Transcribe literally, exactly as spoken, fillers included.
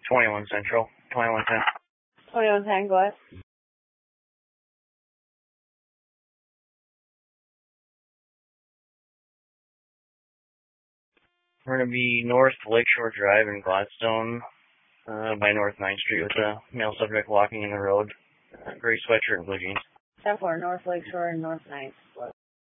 twenty-one Central, twenty-one ten. twenty-one ten, go ahead. We're going to be north Lakeshore Drive in Gladstone, uh, by North ninth Street with a male subject walking in the road. Uh, gray sweatshirt and blue jeans. ten four, North Lakeshore and North ninth.